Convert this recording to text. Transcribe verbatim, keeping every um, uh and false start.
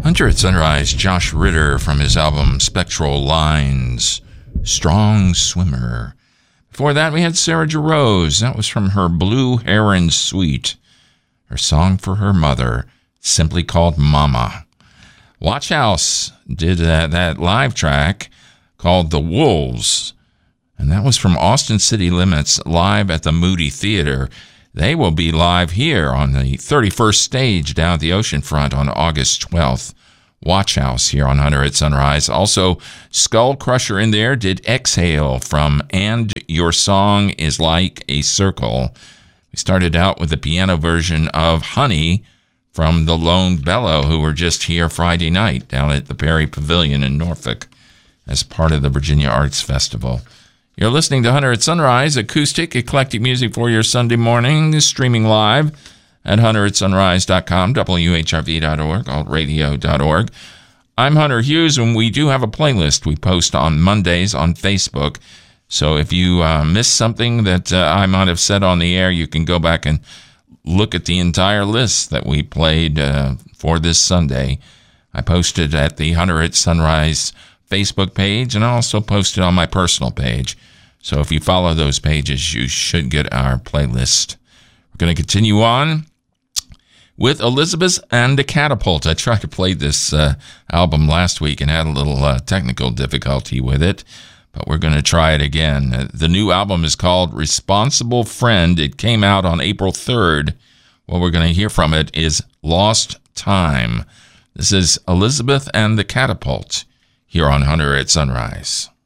Hunter at Sunrise, Josh Ritter from his album Spectral Lines, Strong Swimmer. Before that, we had Sarah Jarosz. That was from her Blue Heron Suite. Her song for her mother, simply called Mama. Watch House did that, that live track called The Wolves. And that was from Austin City Limits, live at the Moody Theater. They will be live here on the thirty-first stage down at the oceanfront on August twelfth. Watch House here on Hunter at Sunrise. Also, Skull Crusher in there did Exhale from And Your Song is Like a Circle. We started out with the piano version of Honey from the Lone Bellow, who were just here Friday night down at the Perry Pavilion in Norfolk as part of the Virginia Arts Festival. You're listening to Hunter at Sunrise, acoustic, eclectic music for your Sunday morning, streaming live at hunter at sunrise dot com, W H R V dot org, alt radio dot org. I'm Hunter Hughes, and we do have a playlist we post on Mondays on Facebook. So if you uh, missed something that uh, I might have said on the air, you can go back and look at the entire list that we played uh, for this Sunday. I posted at the Hunter at Sunrise Facebook page, and I also posted on my personal page. So if you follow those pages, you should get our playlist. We're going to continue on with Elizabeth and the Catapult. I tried to play this uh, album last week and had a little uh, technical difficulty with it, but we're going to try it again. Uh, the new album is called Responsible Friend. It came out on April third. What we're going to hear from it is Lost Time. This is Elizabeth and the Catapult here on Hunter at Sunrise.